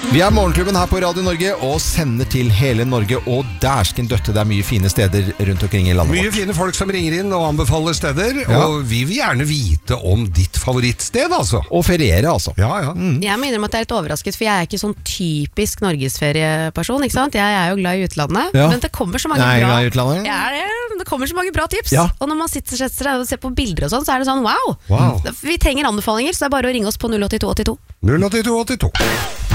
Vi Morgenklubben her på Radio Norge og sender til hele Norge, og dersken døtte, det mye fine steder rundt omkring i landet vårt. Mye fine folk som ringer inn og anbefaler steder, og vi vil gjerne vite om ditt favorittsted, altså. Og feriere, altså. Ja. Jeg må innrømme at jeg litt overrasket, for jeg ikke sånn typisk norgesferieperson, ikke sant? Jeg jo glad i utlandet, men det kommer så mange glad i utlandet. Det kommer så mange bra tips, og når man sitter der og ser på bilder og sånn, så det sånn, wow. Vi trenger anbefalinger, så det bare å ringe oss på 08282. 08282.